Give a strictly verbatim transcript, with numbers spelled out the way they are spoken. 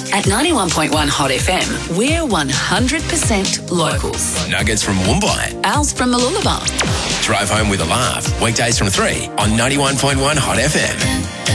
At ninety-one point one Hot F M, we're one hundred percent locals. Nuggets from Woombye. Al's from Mooloolaba. Drive home with a laugh. Weekdays from three on ninety-one point one Hot F M.